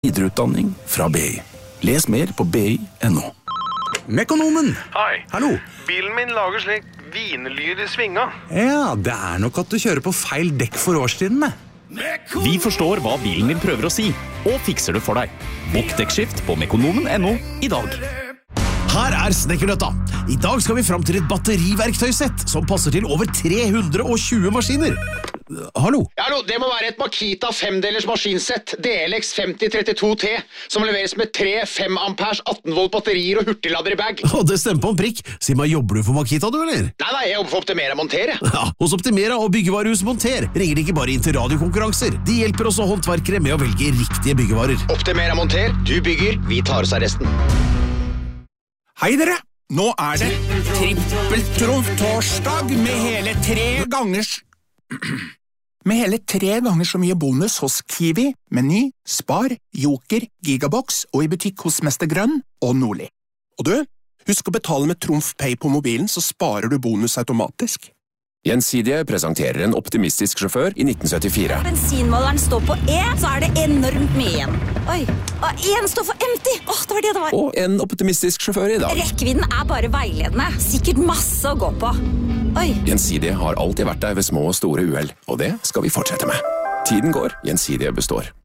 videreutdanning fra BI. Les mer på BI.no. Mekonomen! Hei. Hallo. Bilen min lager slik vinlyd i svinga. Ja, det nok at du kjører på feil dekk for årstidene. Vi forstår hva bilen din prøver å si, og fikser det for deg. Bokk dekkskift på mekonomen.no i dag. Her Snekkernøtta. I dag skal vi fram til et batteriverktøysett som passer til over 320 maskiner. Hallo? Hallo, det må være et Makita 5-delers maskinsett, DLX 5032T, som leveres med 3 5 amperes 18 volt batterier og hurtiglader i bag. Det stemmer på en prikk. Si meg, jobber du for Makita, du, eller? Nei, jeg jobber for Optimera Monter. Ja, hos Optimera og byggevarehus Monter ringer de ikke bare inn til radiokonkurranser. De hjelper også håndverkere med å velge riktige byggevarer. Optimera Monter, du bygger, vi tar oss av resten. Hei dere! Nå det trippeltrumf-torsdag med hele 3 ganger så mye bonus hos Kiwi, Meny, Spar, Joker, Gigabox og i butikk hos Mester Grønn og Nordli. Og du, husk å betale med Trumf Pay på mobilen, så sparer du bonus automatisk. Gjensidige presenterer en optimistisk sjåfør i 1974. Bensinmåleren står på E, så det enormt mye igjen. Oi, og en står for empty. Det var det det var. Og en optimistisk sjåfør i dag. Rekkevidden bare veiledende. Sikkert masse å gå på. Oi. Gjensidige har alltid vært der ved små og store uhell, og det skal vi fortsette med. Tiden går, Gjensidige består.